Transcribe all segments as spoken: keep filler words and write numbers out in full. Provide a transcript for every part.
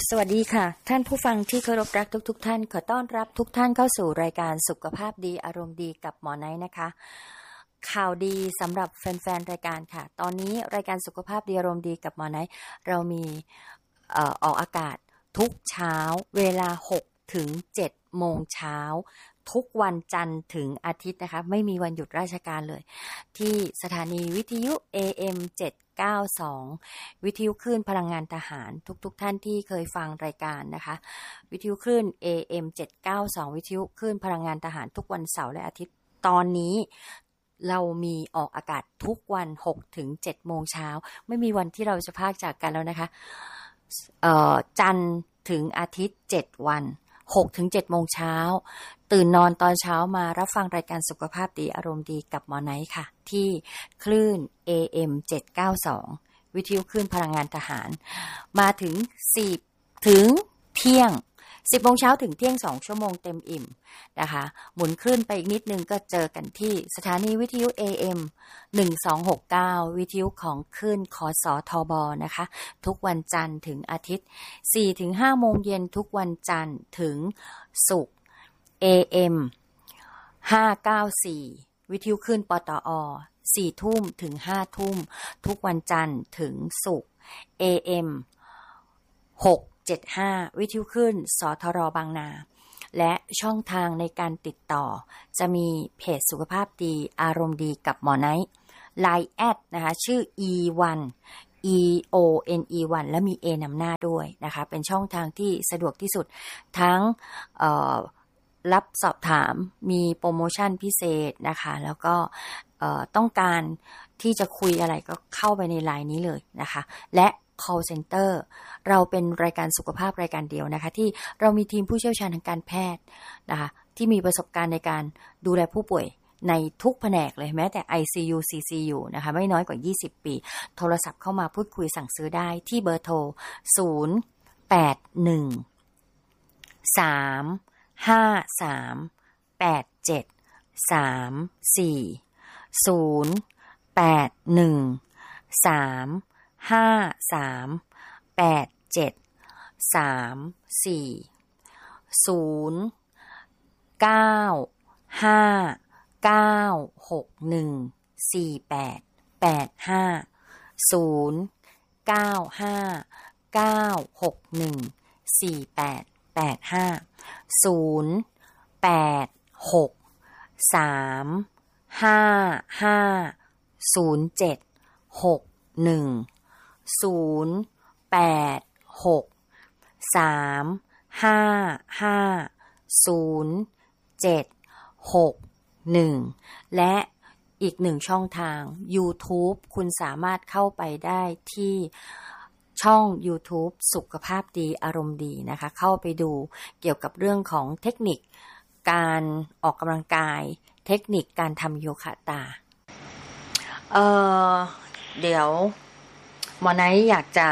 สวัสดีค่ะท่านผู้ฟังที่เคารพรักทุกๆ ท่านขอต้อนรับทุกท่านเข้าสู่รายการสุขภาพดีอารมณ์ดีกับหมอไนท์นะคะข่าวดีสำหรับแฟนๆรายการค่ะตอนนี้รายการสุขภาพดีอารมณ์ดีกับหมอไนท์เรามีเอ่อออกอากาศทุกเช้าเวลาหกถึงเจ็ดโมงเช้าทุกวันจันทร์ถึงอาทิตย์นะคะไม่มีวันหยุดราชการเลยที่สถานีวิทยุ เอ เอ็ม เจ็ดเก้าสอง วิทยุคลื่นพลังงานทหารทุกๆ ท่านที่เคยฟังรายการนะคะวิทยุคลื่น เอ เอ็ม เจ็ดเก้าสอง วิทยุคลื่นพลังงานทหารทุกวันเสาร์และอาทิตย์ตอนนี้เรามีออกอากาศทุกวัน หกถึงเจ็ดโมงเช้าไม่มีวันที่เราจะพากจากกันแล้วนะคะเอ่อจันทร์ถึงอาทิตย์เจ็ดวันหกถึงเจ็ดโมงเช้าตื่นนอนตอนเช้ามารับฟังรายการสุขภาพดีอารมณ์ดีกับหมอไนท์ค่ะที่คลื่น เอ เอ็ม เจ็ดเก้าสอง วิทยุคลื่นพลังงานทหารมาถึงสี่ถึงเที่ยงสิบโมงเช้าถึงเที่ยงสองชั่วโมงเต็มอิ่มนะคะหมุนคลื่นไปอีกนิดนึงก็เจอกันที่สถานีวิทยุ เอ เอ็ม หนึ่งสองหกเก้า วิทยุของคลื่นคสทบนะคะทุกวันจันทร์ถึงอาทิตย์ สี่ถึงห้าโมงเย็นทุกวันจันทร์ถึงศุกร์ เอ เอ็ม ห้าเก้าสี่ วิทยุคลื่นปตอสี่ทุ่มถึงห้าทุ่มทุกวันจันทร์ถึงศุกร์ เอ เอ็ม หกเจ็ดห้า วิทยุคลื่นสทรบางนาและช่องทางในการติดต่อจะมีเพจสุขภาพดีอารมณ์ดีกับหมอไนท์ ไลน์ แอดนะคะชื่อ อี วัน อี โอ เอ็น อี วัน และมี A นำหน้าด้วยนะคะเป็นช่องทางที่สะดวกที่สุดทั้งเอ่อรับสอบถามมีโปรโมชั่นพิเศษนะคะแล้วก็ต้องการที่จะคุยอะไรก็เข้าไปในไลน์นี้เลยนะคะและ call center เราเป็นรายการสุขภาพรายการเดียวนะคะที่เรามีทีมผู้เชี่ยวชาญทางการแพทย์นะคะที่มีประสบการณ์ในการดูแลผู้ป่วยในทุกแผนกเลยแม้แต่ ไอ ซี ยู ซี ซี ยู นะคะไม่น้อยกว่ายี่สิบปีโทรศัพท์เข้ามาพูดคุยสั่งซื้อได้ที่เบอร์โทรศูนย์ แปด หนึ่ง สาม ห้า สาม แปด เจ็ด สาม สี่ ศูนย์ แปด หนึ่ง สาม ห้า สาม แปด เจ็ด สาม สี่ ศูนย์ เก้า ห้า เก้า หก หนึ่ง สี่ แปด แปด ห้า ศูนย์ เก้า ห้า เก้า หก หนึ่ง สี่ แปด แปด ห้า ศูนย์ แปด หก สาม ห้า ห้า ศูนย์ เจ็ด หก หนึ่ง ศูนย์ แปด หก สาม ห้า ห้า ศูนย์ เจ็ด หก หนึ่งและอีกหนึ่งช่องทาง YouTube คุณสามารถเข้าไปได้ที่ช่อง YouTube สุขภาพดีอารมณ์ดีนะคะเข้าไปดูเกี่ยวกับเรื่องของเทคนิคการออกกำลังกายเทคนิคการทำโยคะตาเอ่อเดี๋ยวหมอไนท์อยากจะ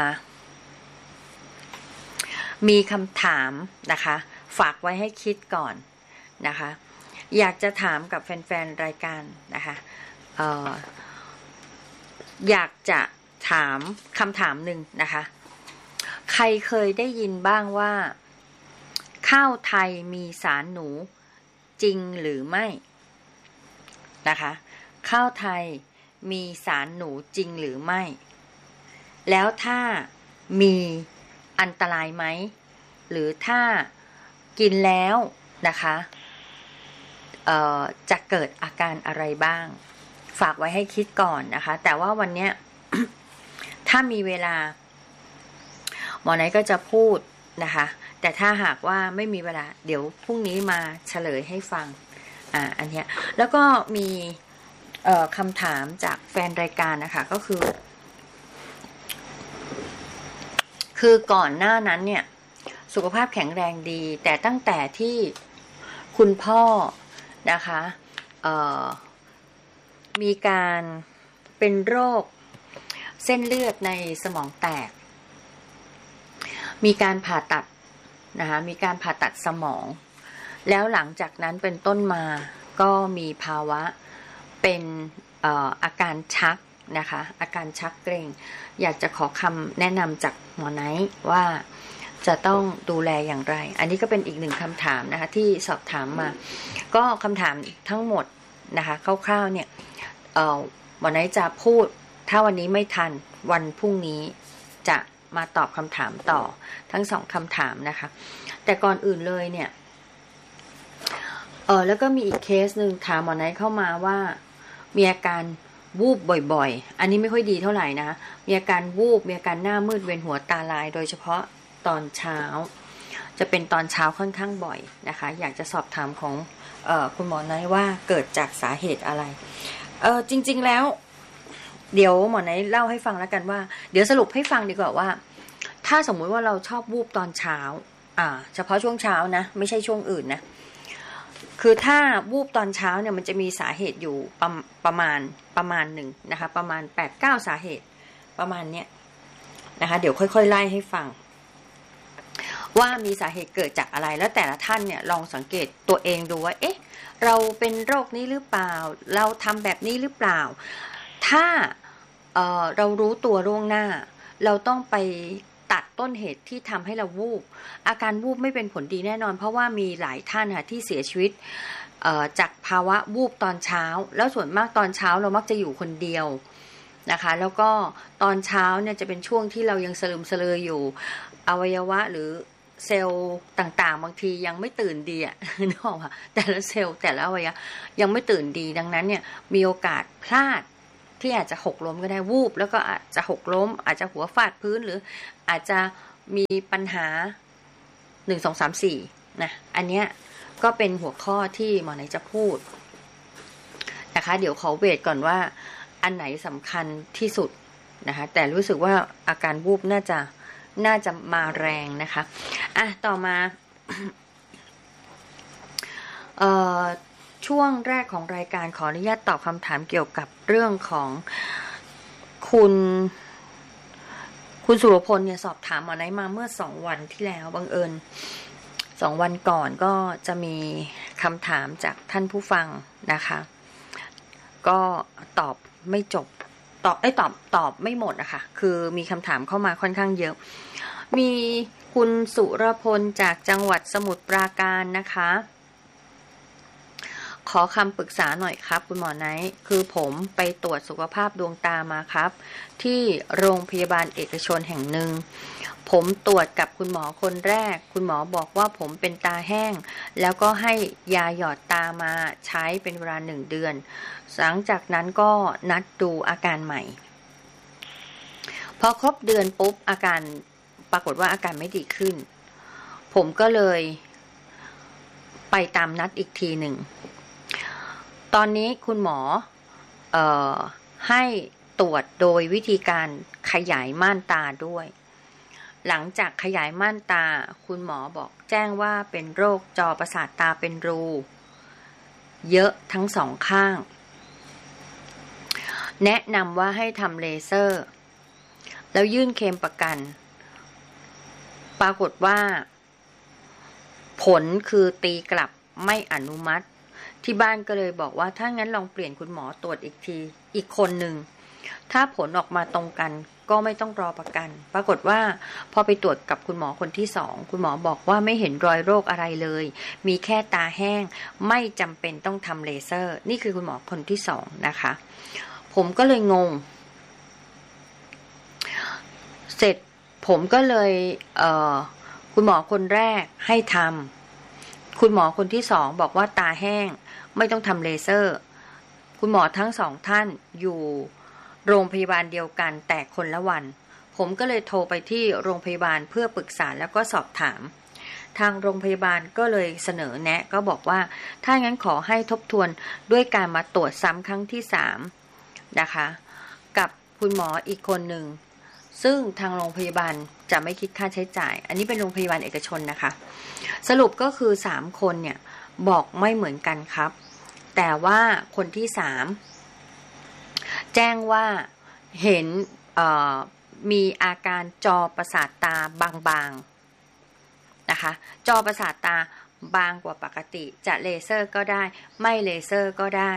มีคำถามนะคะฝากไว้ให้คิดก่อนนะคะอยากจะถามกับแฟนๆรายการนะคะเอ่ออยากจะถามคำถามหนึ่งนะคะใครเคยได้ยินบ้างว่าข้าวไทยมีสารหนูจริงหรือไม่นะคะข้าวไทยมีสารหนูจริงหรือไม่แล้วถ้ามีอันตรายไหมหรือถ้ากินแล้วนะคะเอ่อจะเกิดอาการอะไรบ้างฝากไว้ให้คิดก่อนนะคะแต่ว่าวันนี้ ถ้ามีเวลาหมอไนท์ก็จะพูดนะคะแต่ถ้าหากว่าไม่มีเวลาเดี๋ยวพรุ่งนี้มาเฉลยให้ฟังอ่าอันเนี้ยแล้วก็มีเอ่อคำถามจากแฟนรายการนะคะก็คือคือก่อนหน้านั้นเนี่ยสุขภาพแข็งแรงดีแต่ตั้งแต่ที่คุณพ่อนะคะเอ่อมีการเป็นโรคเส้นเลือดในสมองแตกมีการผ่าตัดนะคะมีการผ่าตัดสมองแล้วหลังจากนั้นเป็นต้นมาก็มีภาวะเป็นเอ่ออาการชักนะคะอาการชักเกร็งอยากจะขอคำแนะนำจากหมอไนท์ว่าจะต้องดูแลอย่างไรอันนี้ก็เป็นอีกหนึ่งคำถามนะคะที่สอบถามมาก็คำถามทั้งหมดนะคะคร่าวๆเนี่ยเอ่อวันนี้จะพูดถ้าวันนี้ไม่ทันวันพรุ่งนี้จะมาตอบคำถามต่อทั้งสองคำถามนะคะแต่ก่อนอื่นเลยเนี่ยเออแล้วก็มีอีกเคสหนึ่งถามหมอไนท์เข้ามาว่ามีอาการวูบบ่อยๆอันนี้ไม่ค่อยดีเท่าไหร่นะมีอาการวูบมีอาการหน้ามืดเวียนหัวตาลายโดยเฉพาะตอนเช้าจะเป็นตอนเช้าค่อนข้างบ่อยนะคะอยากจะสอบถามของเอ่อคุณหมอไนท์ว่าเกิดจากสาเหตุอะไรเออจริงๆแล้วเดี๋ยวหมอไนท์เล่าให้ฟังแล้วกันว่าเดี๋ยวสรุปให้ฟังดีกว่าว่าถ้าสมมุติว่าเราชอบวูบตอนเช้าอ่าเฉพาะช่วงเช้านะไม่ใช่ช่วงอื่นนะคือถ้าวูบตอนเช้าเนี่ยมันจะมีสาเหตุอยู่ประประมาณประมาณหนึ่งนะคะประมาณ แปดเก้า สาเหตุประมาณเนี้ยนะคะเดี๋ยวค่อยๆไล่ให้ฟังว่ามีสาเหตุเกิดจากอะไรแล้วแต่ละท่านเนี่ยลองสังเกตตัวเองดูว่าเอ๊ะเราเป็นโรคนี้หรือเปล่าเราทำแบบนี้หรือเปล่าถ้าเอ่อเรารู้ตัวล่วงหน้าเราต้องไปตัดต้นเหตุที่ทำให้เราวูบอาการวูบไม่เป็นผลดีแน่นอนเพราะว่ามีหลายท่านค่ะที่เสียชีวิตจากภาวะวูบตอนเช้าแล้วส่วนมากตอนเช้าเรามักจะอยู่คนเดียวนะคะแล้วก็ตอนเช้าเนี่ยจะเป็นช่วงที่เรายังสลืมสลืออยู่อวัยวะหรือเซลล์ต่างๆบางทียังไม่ตื่นดีอ่ะนึกออกป่ะแต่ละเซลล์แต่ละอวัยวะยังไม่ตื่นดีดังนั้นเนี่ยมีโอกาสพลาดที่อาจจะหกล้มก็ได้วูบแล้วก็อาจจะหกล้มอาจจะหัวฟาดพื้นหรืออาจจะมีปัญหาหนึ่ง สอง สาม สี่นะอันเนี้ยก็เป็นหัวข้อที่หมอไหนจะพูดนะคะเดี๋ยวขอเวทก่อนว่าอันไหนสำคัญที่สุดนะคะแต่รู้สึกว่าอาการวูบน่าจะน่าจะมาแรงนะคะอ่ะต่อมา เอ่อช่วงแรกของรายการขออนุญาตตอบคำถามเกี่ยวกับเรื่องของคุณคุณสุรพลเนี่ยสอบถามหมอไนท์มาเมื่อสองวันที่แล้วบังเอิญสองวันก่อนก็จะมีคำถามจากท่านผู้ฟังนะคะก็ตอบไม่จบตอบไอ้ตอบตอบไม่หมดนะคะคือมีคำถามเข้ามาค่อนข้างเยอะมีคุณสุรพลจากจังหวัดสมุทรปราการนะคะขอคำปรึกษาหน่อยครับคุณหมอไนท์คือผมไปตรวจสุขภาพดวงตามาครับที่โรงพยาบาลเอกชนแห่งหนึ่งผมตรวจกับคุณหมอคนแรกคุณหมอบอกว่าผมเป็นตาแห้งแล้วก็ให้ยาหยอดตามาใช้เป็นเวลาหนึ่งเดือนหลังจากนั้นก็นัดดูอาการใหม่พอครบเดือนปุ๊บอาการปรากฏว่าอาการไม่ดีขึ้นผมก็เลยไปตามนัดอีกทีหนึ่งตอนนี้คุณหมอเอ่อให้ตรวจโดยวิธีการขยายม่านตาด้วยหลังจากขยายม่านตาคุณหมอบอกแจ้งว่าเป็นโรคจอประสาทตาเป็นรูเยอะทั้งสองข้างแนะนำว่าให้ทำเลเซอร์แล้วยื่นเคลมประกันปรากฏว่าผลคือตีกลับไม่อนุมัติที่บ้านก็เลยบอกว่าถ้างั้นลองเปลี่ยนคุณหมอตรวจอีกทีอีกคนหนึ่งถ้าผลออกมาตรงกันก็ไม่ต้องรอประกันปรากฏว่าพอไปตรวจกับคุณหมอคนที่สองคุณหมอบอกว่าไม่เห็นรอยโรคอะไรเลยมีแค่ตาแห้งไม่จำเป็นต้องทำเลเซอร์นี่คือคุณหมอคนที่สองนะคะผมก็เลยงงเสร็จผมก็เลยเอ่อคุณหมอคนแรกให้ทำคุณหมอคนที่สองบอกว่าตาแห้งไม่ต้องทำเลเซอร์คุณหมอทั้งสองท่านอยู่โรงพยาบาลเดียวกันแต่คนละวันผมก็เลยโทรไปที่โรงพยาบาลเพื่อปรึกษาแล้วก็สอบถามทางโรงพยาบาลก็เลยเสนอแนะก็บอกว่าถ้างั้นขอให้ทบทวนด้วยการมาตรวจซ้ำครั้งที่สามนะคะกับคุณหมออีกคนหนึ่งซึ่งทางโรงพยาบาลจะไม่คิดค่าใช้จ่ายอันนี้เป็นโรงพยาบาลเอกชนนะคะสรุปก็คือสามคนเนี่ยบอกไม่เหมือนกันครับแต่ว่าคนที่สามแจ้งว่าเห็นมีอาการจอประสาทตาบางๆนะคะจอประสาทตาบางกว่าปกติจะเลเซอร์ก็ได้ไม่เลเซอร์ก็ได้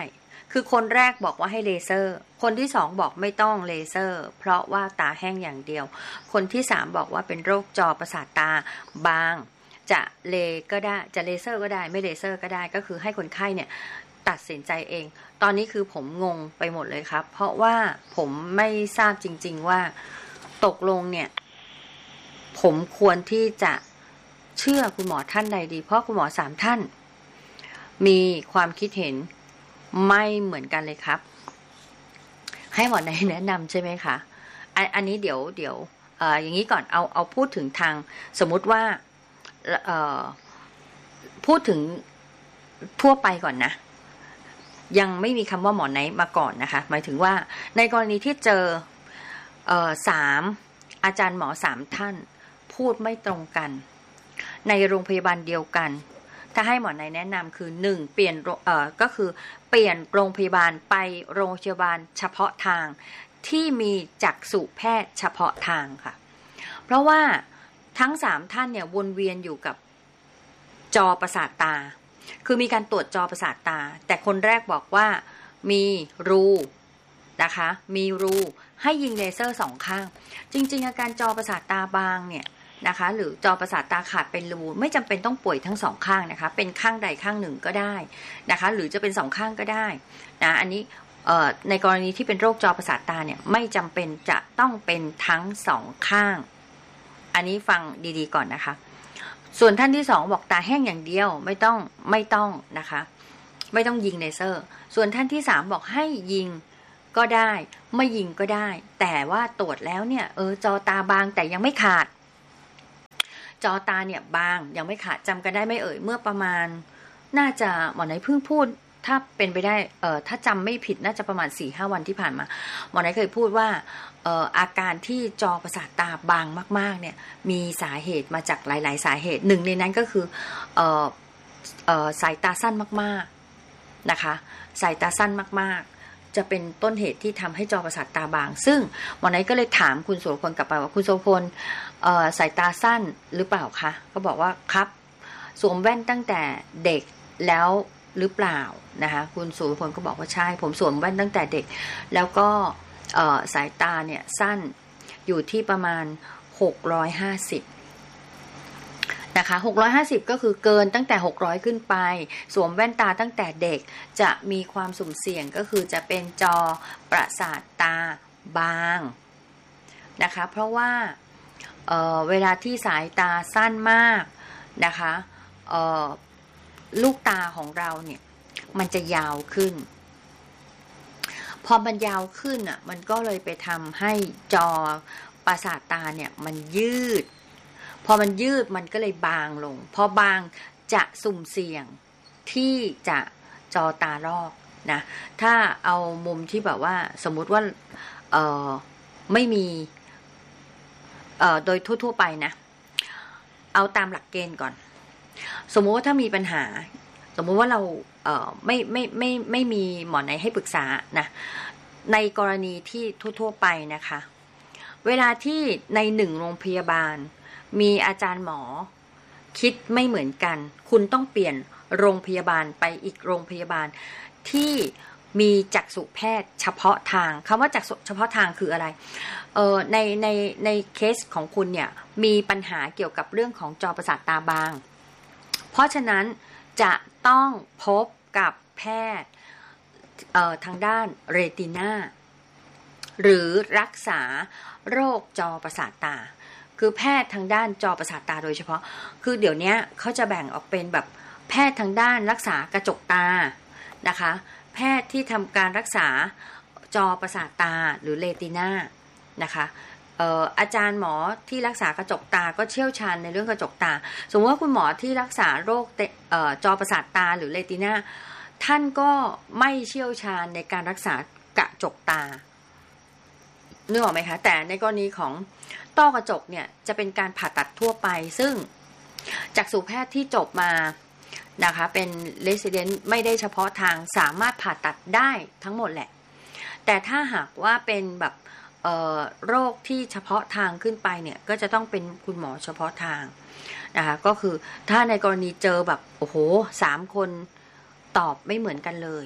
คือคนแรกบอกว่าให้เลเซอร์คนที่สองบอกไม่ต้องเลเซอร์เพราะว่าตาแห้งอย่างเดียวคนที่สามบอกว่าเป็นโรคจอประสาทตาบางจะเลก็ได้จะเลเซอร์ก็ได้ไม่เลเซอร์ก็ได้ก็คือให้คนไข้เนี่ยตัดสินใจเองตอนนี้คือผมงงไปหมดเลยครับเพราะว่าผมไม่ทราบจริงๆว่าตกลงเนี่ยผมควรที่จะเชื่อคุณหมอท่านใดดีเพราะคุณหมอสามท่านมีความคิดเห็นไม่เหมือนกันเลยครับให้หมอไหนแนะนำใช่ไหมคะอันอันนี้เดี๋ยวเดี๋ยวเอ่ออย่างนี้ก่อนเอาเอาพูดถึงทางสมมุติว่าเอ่อพูดถึงทั่วไปก่อนนะยังไม่มีคำว่าหมอไหนมาก่อนนะคะหมายถึงว่าในกรณีที่เจอเอ่อสามอาจารย์หมอสามท่านพูดไม่ตรงกันในโรงพยาบาลเดียวกันถ้าให้หมอไหนแนะนำคือหนึ่งเปลี่ยนเอ่อก็คือเปลี่ยนโรงพยาบาลไปโรงพยาบาลเฉพาะทางที่มีจักษุแพทย์เฉพาะทางค่ะเพราะว่าทั้งสามท่านเนี่ยวนเวียนอยู่กับจอประสาทตาคือมีการตรวจจอประสาทตาแต่คนแรกบอกว่ามีรูนะคะมีรูให้ยิงเลเซอร์สองข้างจริงๆอาการจอประสาทตาบางเนี่ยนะคะหรือจอประสาทตาขาดเป็นรูไม่จำเป็นต้องป่วยทั้งสองข้างนะคะเป็นข้างใดข้างหนึ่งก็ได้นะคะหรือจะเป็นสองข้างก็ได้นะอันนี้ในกรณีที่เป็นโรคจอประสาทตาเนี่ยไม่จำเป็นจะต้องเป็นทั้งสองข้างอันนี้ฟังดีๆก่อนนะคะส่วนท่านที่สองบอกตาแห้งอย่างเดียวไม่ต้องไม่ต้องนะคะไม่ต้องยิงเลเซอร์ส่วนท่านที่สามบอกให้ยิงก็ได้ไม่ยิงก็ได้แต่ว่าตรวจแล้วเนี่ยเออจอตาบางแต่ยังไม่ขาดจอตาเนี่ยบางยังไม่ขาดจำกันได้ไม่เอ่ยเมื่อประมาณน่าจะหมอไหนเพิ่งพูดถ้าเป็นไปได้เอ่อถ้าจำไม่ผิดน่าจะประมาณ สี่ห้า วันที่ผ่านมาหมอไหนเคยพูดว่าเอ่ออาการที่จอประสาทตาบางมากๆเนี่ยมีสาเหตุมาจากหลายๆสาเหตุหนึ่งในนั้นก็คือเอ่อเอ่อสายตาสั้นมากๆนะคะสายตาสั้นมากๆจะเป็นต้นเหตุที่ทำให้จอประสาทตาบางซึ่งหมอไหนก็เลยถามคุณโสพลกลับไปว่าคุณโสพลสายตาสั้นหรือเปล่าคะก็บอกว่าครับสวมแว่นตั้งแต่เด็กแล้วหรือเปล่านะคะคุณโสพลก็บอกว่าใช่ผมสวมแว่นตั้งแต่เด็กแล้วก็สายตาเนี่ยสั้นอยู่ที่ประมาณหกร้อยห้าสิบนะคะหกร้อยห้าสิบก็คือเกินตั้งแต่หกร้อยขึ้นไปสวมแว่นตาตั้งแต่เด็กจะมีความสุ่มเสี่ยงก็คือจะเป็นจอประสาทตาบางนะคะเพราะว่าเอ่อเวลาที่สายตาสั้นมากนะคะเอ่อลูกตาของเราเนี่ยมันจะยาวขึ้นพอมันยาวขึ้นอ่ะมันก็เลยไปทำให้จอประสาทตาเนี่ยมันยืดพอมันยืดมันก็เลยบางลงพอบางจะสุ่มเสี่ยงที่จะจอตาลอกนะถ้าเอามุมที่แบบว่าสมมุติว่าเอ่อไม่มีเอ่อโดยทั่วๆไปนะเอาตามหลักเกณฑ์ก่อนสมมุติว่าถ้ามีปัญหาสมมุติว่าเราเอ่อไม่ไม่ไม่ไม่มีหมอไหนให้ปรึกษานะในกรณีที่ทั่วๆไปนะคะเวลาที่ในหนึ่งโรงพยาบาลมีอาจารย์หมอคิดไม่เหมือนกันคุณต้องเปลี่ยนโรงพยาบาลไปอีกโรงพยาบาลที่มีจักษุแพทย์เฉพาะทางคำว่าจักษุเฉพาะทางคืออะไรเอ่อในในในเคสของคุณเนี่ยมีปัญหาเกี่ยวกับเรื่องของจอประสาทตาบางเพราะฉะนั้นจะต้องพบกับแพทย์เอ่อทางด้านเรตินาหรือรักษาโรคจอประสาทตาคือแพทย์ทางด้านจอประสาทตาโดยเฉพาะคือเดี๋ยวนี้เขาจะแบ่งออกเป็นแบบแพทย์ทางด้านรักษากระจกตานะคะแพทย์ที่ทำการรักษาจอประสาทตาหรือเรตินานะคะเอ่ออาจารย์หมอที่รักษากระจกตาก็เชี่ยวชาญในเรื่องกระจกตาสมมติว่าคุณหมอที่รักษาโรคเอ่อจอประสาทตาหรือเรตินาท่านก็ไม่เชี่ยวชาญในการรักษากระจกตานึกออกไหมคะแต่ในกรณีของต้อกระจกเนี่ยจะเป็นการผ่าตัดทั่วไปซึ่งจักษุแพทย์ที่จบมานะคะเป็นเรซิเดนต์ไม่ได้เฉพาะทางสามารถผ่าตัดได้ทั้งหมดแหละแต่ถ้าหากว่าเป็นแบบเอ่อโรคที่เฉพาะทางขึ้นไปเนี่ยก็จะต้องเป็นคุณหมอเฉพาะทางนะคะก็คือถ้าในกรณีเจอแบบโอ้โหสามคนตอบไม่เหมือนกันเลย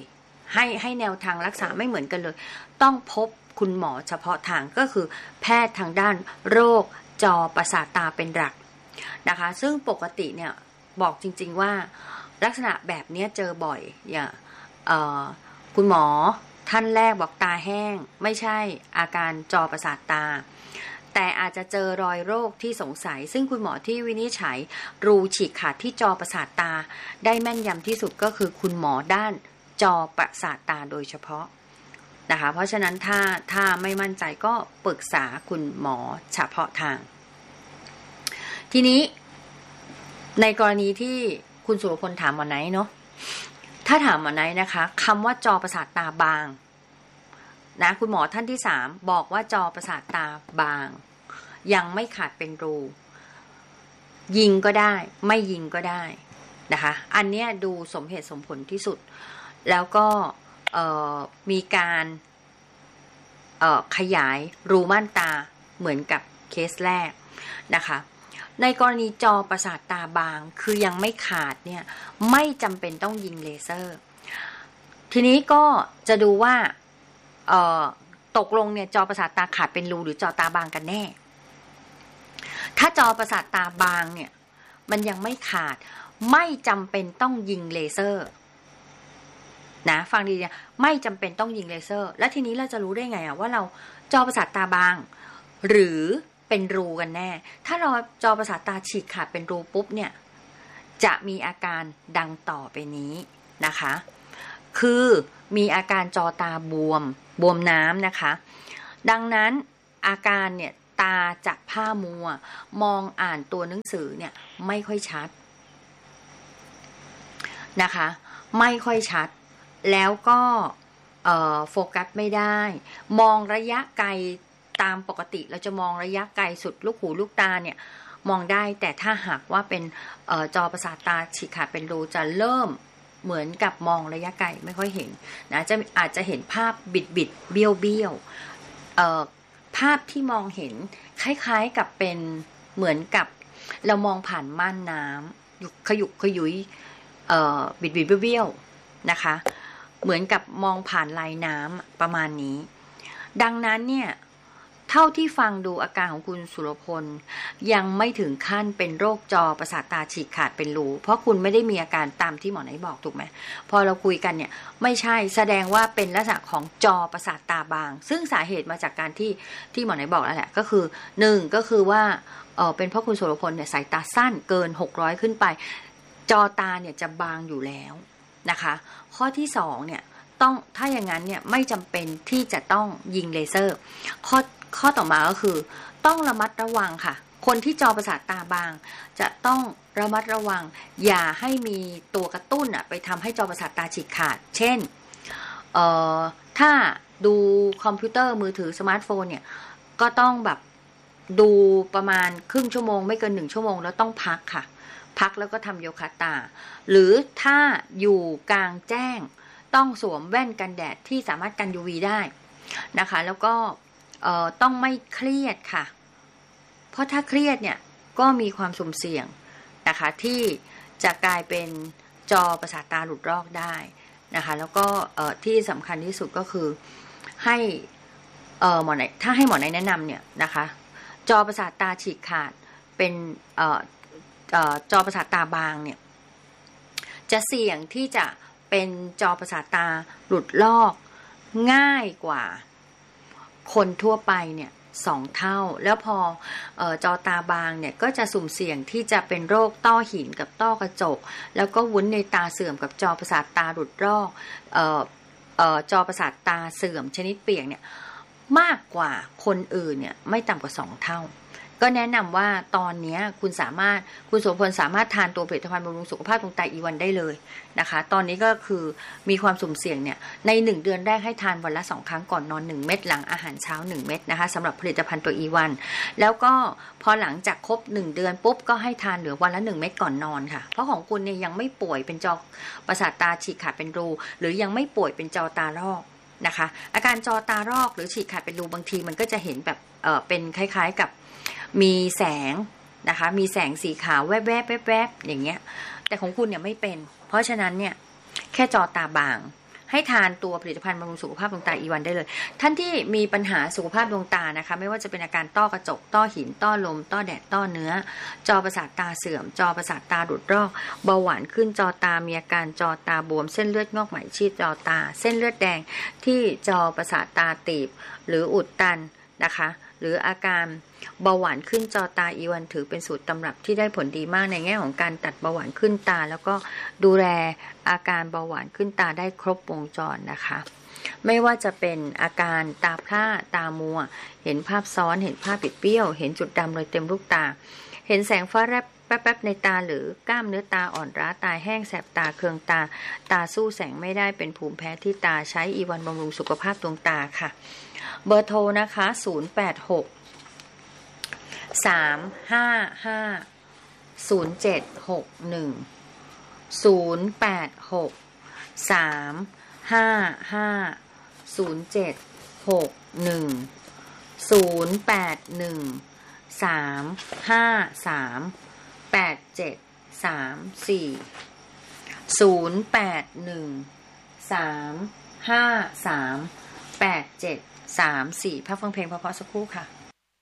ให้ให้แนวทางรักษาไม่เหมือนกันเลยต้องพบคุณหมอเฉพาะทางก็คือแพทย์ทางด้านโรคจอประสาทตาเป็นหลักนะคะซึ่งปกติเนี่ยบอกจริงๆว่าลักษณะแบบนี้เจอบ่อยอย่างคุณหมอท่านแรกบอกตาแห้งไม่ใช่อาการจอประสาทตาแต่อาจจะเจอรอยโรคที่สงสัยซึ่งคุณหมอที่วินิจฉัยรูฉีกขาดที่จอประสาทตาได้แม่นยำที่สุดก็คือคุณหมอด้านจอประสาทตาโดยเฉพาะนะคะเพราะฉะนั้นถ้าถ้าไม่มั่นใจก็ปรึกษาคุณหมอเฉพาะทางทีนี้ในกรณีที่คุณสุรพลถามหมอไนท์เนาะถ้าถามหมอไนท์นะคะคำว่าจอประสาทตาบางนะคุณหมอท่านที่สามบอกว่าจอประสาทตาบางยังไม่ขาดเป็นรูยิงก็ได้ไม่ยิงก็ได้นะคะอันเนี้ยดูสมเหตุสมผลที่สุดแล้วก็มีการขยายรูม่านตาเหมือนกับเคสแรกนะคะในกรณีจอประสาทตาบางคือยังไม่ขาดเนี่ยไม่จำเป็นต้องยิงเลเซอร์ทีนี้ก็จะดูว่าตกลงเนี่ยจอประสาทตาขาดเป็นรูหรือจอตาบางกันแน่ถ้าจอประสาทตาบางเนี่ยมันยังไม่ขาดไม่จำเป็นต้องยิงเลเซอร์นะฟังดีเนี่ยไม่จำเป็นต้องยิงเลเซอร์แล้วทีนี้เราจะรู้ได้ไงอะว่าเราจอประสาทตาบางหรือเป็นรูกันแน่ถ้าเราจอประสาทตาฉีกขาดเป็นรูปุ๊บเนี่ยจะมีอาการดังต่อไปนี้นะคะคือมีอาการจอตาบวมบวมน้ำนะคะดังนั้นอาการเนี่ยตาจะผ้ามัวมองอ่านตัวหนังสือเนี่ยไม่ค่อยชัดนะคะไม่ค่อยชัดแล้วก็โฟกัสไม่ได้มองระยะไกลตามปกติเราจะมองระยะไกลสุดลูกหูลูกตาเนี่ยมองได้แต่ถ้าหากว่าเป็นจอประสาทตาฉีกขาดเป็นรูจะเริ่มเหมือนกับมองระยะไกลไม่ค่อยเห็นนะจะอาจจะเห็นภาพบิดบิดเบี้ยวเบี้ยวภาพที่มองเห็นคล้ายๆกับเป็นเหมือนกับเรามองผ่านม่านน้ำขยุกขยุยบิดบิดเบี้ยวนะคะเหมือนกับมองผ่านลายน้ำประมาณนี้ดังนั้นเนี่ยเท่าที่ฟังดูอาการของคุณสุรพลยังไม่ถึงขั้นเป็นโรคจอประสาทตาฉีกขาดเป็นรูเพราะคุณไม่ได้มีอาการตามที่หมอไหนบอกถูกไหมพอเราคุยกันเนี่ยไม่ใช่แสดงว่าเป็นลักษณะของจอประสาทตาบางซึ่งสาเหตุมาจากการที่ที่หมอไหนบอกแล้วแหละก็คือหนึ่งก็คือว่าเออเป็นเพราะคุณสุรพลเนี่ยสายตาสั้นเกินหกร้อยขึ้นไปจอตาเนี่ยจะบางอยู่แล้วนะคะข้อที่สองเนี่ยต้องถ้าอย่างนั้นเนี่ยไม่จำเป็นที่จะต้องยิงเลเซอร์ข้อข้อต่อมาก็คือต้องระมัดระวังค่ะคนที่จอประสาทตาบางจะต้องระมัดระวังอย่าให้มีตัวกระตุ้นอะไปทำให้จอประสาทตาฉีกขาดเช่นเอ่อถ้าดูคอมพิวเตอร์มือถือสมาร์ทโฟนเนี่ยก็ต้องแบบดูประมาณครึ่งชั่วโมงไม่เกินหนึ่งชั่วโมงแล้วต้องพักค่ะพักแล้วก็ทำโยคะตาหรือถ้าอยู่กลางแจ้งต้องสวมแว่นกันแดดที่สามารถกัน ยู วี ได้นะคะแล้วก็เอ่อต้องไม่เครียดค่ะเพราะถ้าเครียดเนี่ยก็มีความสุ่มเสี่ยงนะคะที่จะกลายเป็นจอประสาทตาหลุดรอกได้นะคะแล้วก็เอ่อที่สำคัญที่สุดก็คือให้เอ่อหมอไหนถ้าให้หมอไหนแนะนำเนี่ยนะคะจอประสาทตาฉีกขาดเป็นเอ่อเอ่อจอประสาทตาบางเนี่ยจะเสี่ยงที่จะเป็นจอประสาทตาหลุดลอกง่ายกว่าคนทั่วไปเนี่ยสองเท่าแล้วพอเอ่อจอตาบางเนี่ยก็จะสุ่มเสี่ยงที่จะเป็นโรคต้อหินกับต้อกระจกแล้วก็วุ้นในตาเสื่อมกับจอประสาทตาหลุดรอกเอ่อเอ่อจอประสาทตาเสื่อมชนิดเปียกเนี่ยมากกว่าคนอื่นเนี่ยไม่ต่ำกว่าสองเท่าก็แนะนำว่าตอนนี้คุณสามารถคุณโสพลสามารถทานตัวผลิตภัณฑ์บำรุงสุขภาพดวงตาอีวันได้เลยนะคะตอนนี้ก็คือมีความสุ่มเสี่ยงเนี่ยในหนึ่งเดือนแรกให้ทานวันละสองครั้งก่อนนอนหนึ่งเม็ดหลังอาหารเช้าหนึ่งเม็ดนะคะสำหรับผลิตภัณฑ์ตัวอีวันแล้วก็พอหลังจากครบหนึ่งเดือนปุ๊บก็ให้ทานเหลือวันละหนึ่งเม็ดก่อนนอนค่ะเพราะของคุณเนี่ยยังไม่ป่วยเป็นจอประสาทตาฉีกขาดเป็นรูหรือยังไม่ป่วยเป็นจอตาลอกนะคะอาการจอตารอกหรือฉีกขาดเป็นรูบางทีมันก็จะเห็นแบบเออเป็นคล้ายๆกับมีแสงนะคะมีแสงสีขาวแวบๆแวบๆอย่างเงี้ยแต่ของคุณเนี่ยไม่เป็นเพราะฉะนั้นเนี่ยแค่จอตาบางใให้ทานตัวผลิตภัณฑ์บำรุงสุขภาพดวงตาอีวันได้เลยท่านที่มีปัญหาสุขภาพดวงตานะคะไม่ว่าจะเป็นอาการต้อกระจกต้อหินต้อลมต้อแดดต้อเนื้อจอประสาทตาเสื่อมจอประสาทตาดุดรอกเบาหวานขึ้นจอตามีอาการจอตาบวมเส้นเลือดงอกใหม่ชีดจอตาเส้นเลือดแดงที่จอประสาทตาตีบหรืออุดตันนะคะหรืออาการเบาหวานขึ้นจอตาอีวันถือเป็นสูตรตำรับที่ได้ผลดีมากในแง่ของการตัดเบาหวานขึ้นตาแล้วก็ดูแลอาการเบาหวานขึ้นตาได้ครบวงจรนะคะไม่ว่าจะเป็นอาการตาพร่าตามัวเห็นภาพซ้อนเห็นภาพปิดเบี้ยวเห็นจุดดำโดยเต็มลูกตาเห็นแสงฟ้าแลบแป๊บๆในตาหรือกล้ามเนื้อตาอ่อนล้าตาแห้งแสบตาเคืองตาตาสู้แสงไม่ได้เป็นภูมิแพ้ที่ตาใช้อีวันบำรุงสุขภาพดวงตาค่ะเบอร์โทรนะคะศูนย์ แปด หก สาม ห้า ห้า ศูนย์ เจ็ด หก หนึ่ง ศูนย์ แปด หก สาม ห้า ห้า ศูนย์ เจ็ด หก หนึ่ง ศูนย์ แปด หนึ่ง สาม ห้า สาม แปด เจ็ด สาม สี่ ศูนย์ แปด หนึ่ง สาม ห้า สาม แปด เจ็ด สาม สี่พักฟังเพลงเพราะๆสักครู่ค่ะ